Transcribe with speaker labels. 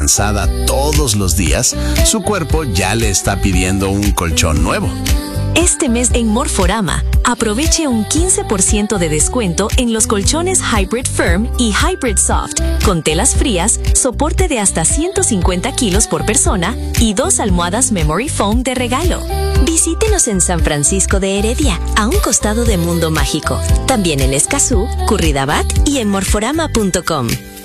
Speaker 1: cansada todos los días, su cuerpo ya le está pidiendo un colchón nuevo.
Speaker 2: Este mes en Morforama, aproveche un 15% de descuento en los colchones Hybrid Firm y Hybrid Soft, con telas frías, soporte de hasta 150 kilos por persona y 2 almohadas Memory Foam de regalo. Visítenos en San Francisco de Heredia, a un costado de Mundo Mágico. También en Escazú, Curridabat y en morforama.com.